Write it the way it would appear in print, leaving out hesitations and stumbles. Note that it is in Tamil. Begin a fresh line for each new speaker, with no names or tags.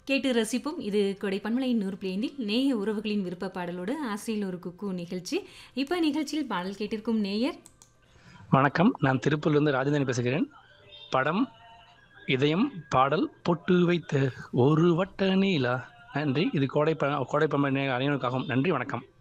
கேட்டு ரசிப்போம். இது கொடை பன்மலையின் 100.5 நேய உறவுகளின் விருப்ப பாடலோடு ஆசையில் ஒரு குக்கு நிகழ்ச்சி. இப்ப நிகழ்ச்சியில் பாடல் கேட்டிருக்கும் நேயர்
வணக்கம். நான் திருப்பூர்லேருந்து ராஜேந்திரன் பேசுகிறேன். படம் இதயம், பாடல் பொட்டு வைத்த ஒரு வட்ட நீலா. நன்றி. இது கோடை பன்மலை அனைவருக்காகவும். நன்றி, வணக்கம்.